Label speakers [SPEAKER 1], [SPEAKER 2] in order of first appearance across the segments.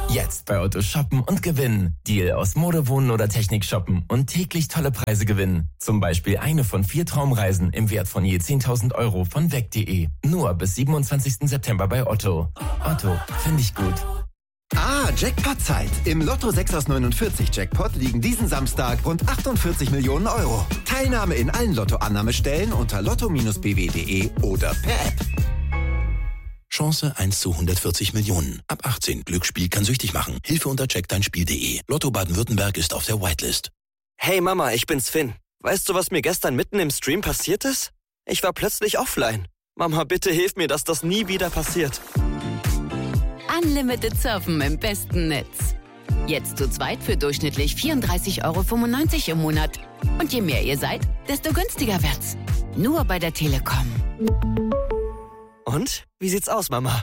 [SPEAKER 1] Jetzt bei Otto shoppen und gewinnen. Deal aus Mode, Wohnen oder Technik shoppen und täglich tolle Preise gewinnen. Zum Beispiel eine von 4 Traumreisen im Wert von je 10.000 € von weg.de. Nur bis 27. September bei Otto. Otto, finde ich gut.
[SPEAKER 2] Jackpot-Zeit. Im Lotto 6 aus 49 Jackpot liegen diesen Samstag rund 48 Millionen €. Teilnahme in allen Lotto-Annahmestellen unter lotto-bw.de oder per App.
[SPEAKER 3] Chance 1 zu 140 Millionen. Ab 18. Glücksspiel kann süchtig machen. Hilfe unter checkdeinspiel.de. Lotto Baden-Württemberg ist auf der Whitelist.
[SPEAKER 4] Hey Mama, ich bin's Finn. Weißt du, was mir gestern mitten im Stream passiert ist? Ich war plötzlich offline. Mama, bitte hilf mir, dass das nie wieder passiert.
[SPEAKER 5] Unlimited Surfen im besten Netz. Jetzt zu zweit für durchschnittlich 34,95 € im Monat. Und je mehr ihr seid, desto günstiger wird's. Nur bei der Telekom.
[SPEAKER 4] Und? Wie sieht's aus, Mama?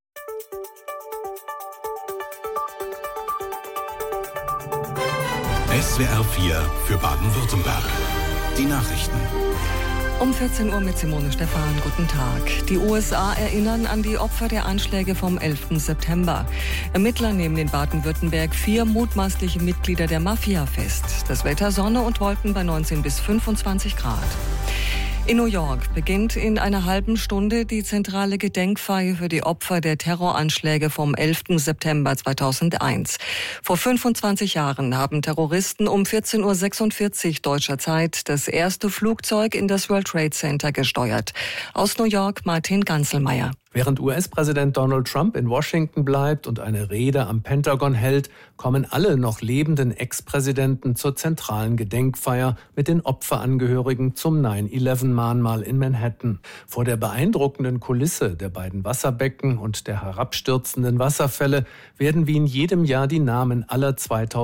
[SPEAKER 6] SWR 4 für Baden-Württemberg. Die Nachrichten.
[SPEAKER 7] Um 14 Uhr mit Simone Stephan. Guten Tag. Die USA erinnern an die Opfer der Anschläge vom 11. September. Ermittler nehmen in Baden-Württemberg 4 mutmaßliche Mitglieder der Mafia fest. Das Wetter Sonne und Wolken bei 19 bis 25 Grad. In New York beginnt in einer halben Stunde die zentrale Gedenkfeier für die Opfer der Terroranschläge vom 11. September 2001. Vor 25 Jahren haben Terroristen um 14:46 Uhr deutscher Zeit das erste Flugzeug in das World Trade Center gesteuert. Aus New York Martin Ganzelmeier.
[SPEAKER 8] Während US-Präsident Donald Trump in Washington bleibt und eine Rede am Pentagon hält, kommen alle noch lebenden Ex-Präsidenten zur zentralen Gedenkfeier mit den Opferangehörigen zum 9/11-Mahnmal in Manhattan. Vor der beeindruckenden Kulisse der beiden Wasserbecken und der herabstürzenden Wasserfälle werden wie in jedem Jahr die Namen aller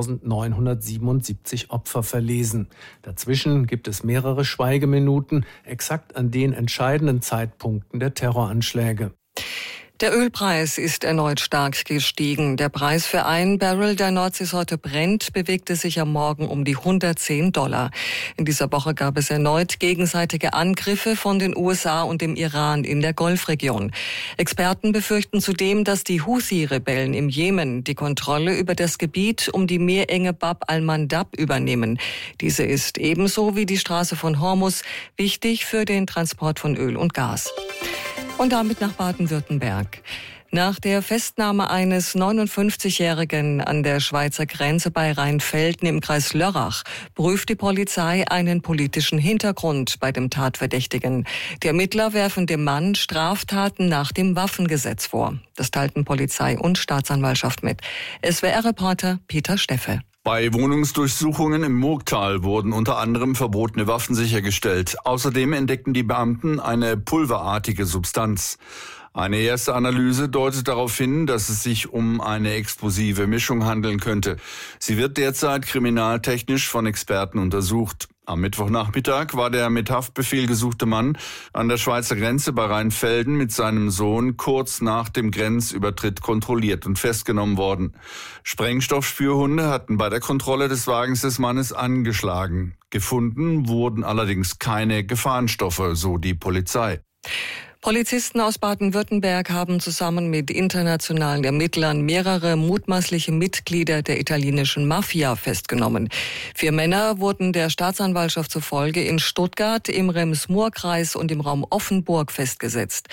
[SPEAKER 8] 2977 Opfer verlesen. Dazwischen gibt es mehrere Schweigeminuten, exakt an den entscheidenden Zeitpunkten der Terroranschläge.
[SPEAKER 7] Der Ölpreis ist erneut stark gestiegen. Der Preis für einen Barrel der Nordseesorte Brent bewegte sich am Morgen um die $110. In dieser Woche gab es erneut gegenseitige Angriffe von den USA und dem Iran in der Golfregion. Experten befürchten zudem, dass die Houthi-Rebellen im Jemen die Kontrolle über das Gebiet um die Meerenge Bab al-Mandab übernehmen. Diese ist ebenso wie die Straße von Hormuz wichtig für den Transport von Öl und Gas. Und damit nach Baden-Württemberg. Nach der Festnahme eines 59-Jährigen an der Schweizer Grenze bei Rheinfelden im Kreis Lörrach prüft die Polizei einen politischen Hintergrund bei dem Tatverdächtigen. Die Ermittler werfen dem Mann Straftaten nach dem Waffengesetz vor. Das teilten Polizei und Staatsanwaltschaft mit. SWR-Reporter Peter Steffe.
[SPEAKER 9] Bei Wohnungsdurchsuchungen im Murgtal wurden unter anderem verbotene Waffen sichergestellt. Außerdem entdeckten die Beamten eine pulverartige Substanz. Eine erste Analyse deutet darauf hin, dass es sich um eine explosive Mischung handeln könnte. Sie wird derzeit kriminaltechnisch von Experten untersucht. Am Mittwochnachmittag war der mit Haftbefehl gesuchte Mann an der Schweizer Grenze bei Rheinfelden mit seinem Sohn kurz nach dem Grenzübertritt kontrolliert und festgenommen worden. Sprengstoffspürhunde hatten bei der Kontrolle des Wagens des Mannes angeschlagen. Gefunden wurden allerdings keine Gefahrenstoffe, so die Polizei.
[SPEAKER 7] Polizisten aus Baden-Württemberg haben zusammen mit internationalen Ermittlern mehrere mutmaßliche Mitglieder der italienischen Mafia festgenommen. 4 Männer wurden der Staatsanwaltschaft zufolge in Stuttgart, im Rems-Murr-Kreis und im Raum Offenburg festgesetzt.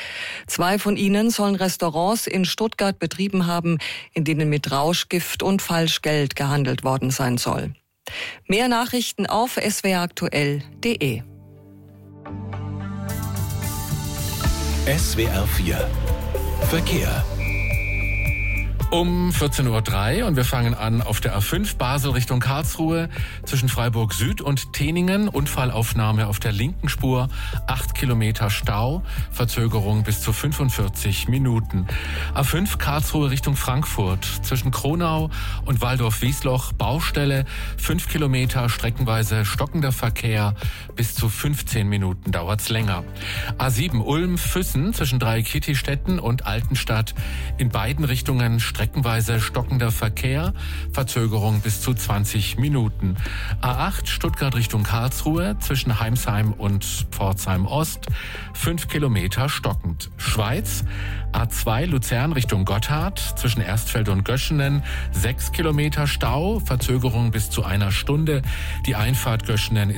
[SPEAKER 7] 2 von ihnen sollen Restaurants in Stuttgart betrieben haben, in denen mit Rauschgift und Falschgeld gehandelt worden sein soll. Mehr Nachrichten auf swraktuell.de.
[SPEAKER 6] SWR 4 Verkehr.
[SPEAKER 10] Um 14:03 Uhr und wir fangen an auf der A5 Basel Richtung Karlsruhe zwischen Freiburg Süd und Teningen. Unfallaufnahme auf der linken Spur, 8 Kilometer Stau, Verzögerung bis zu 45 Minuten. A5 Karlsruhe Richtung Frankfurt zwischen Kronau und Waldorf-Wiesloch Baustelle, 5 Kilometer streckenweise stockender Verkehr, bis zu 15 Minuten dauert's länger. A7 Ulm-Füssen zwischen Dreieck-Kittistetten und Altenstadt in beiden Richtungen streckenweise stockender Verkehr, Verzögerung bis zu 20 Minuten. A8 Stuttgart Richtung Karlsruhe zwischen Heimsheim und Pforzheim Ost 5 Kilometer stockend. Schweiz A2 Luzern Richtung Gotthard zwischen Erstfeld und Göschenen 6 Kilometer Stau, Verzögerung bis zu 1 Stunde. Die Einfahrt Göschenen ist